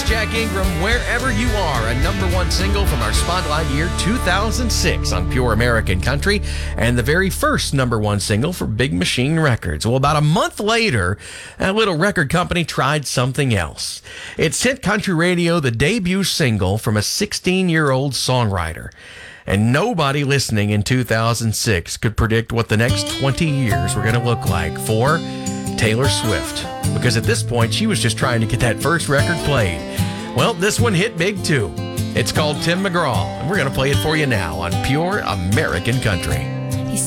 Jack Ingram, Wherever You Are, a number one single from our spotlight year 2006 on Pure American Country, and the very first number one single for Big Machine Records. Well, about a month later, that little record company tried something else. It sent country radio the debut single from a 16-year-old songwriter. And nobody listening in 2006 could predict what the next 20 years were going to look like for Taylor Swift. Because at this point, she was just trying to get that first record played. Well, this one hit big too. It's called Tim McGraw, and we're going to play it for you now on Pure American Country.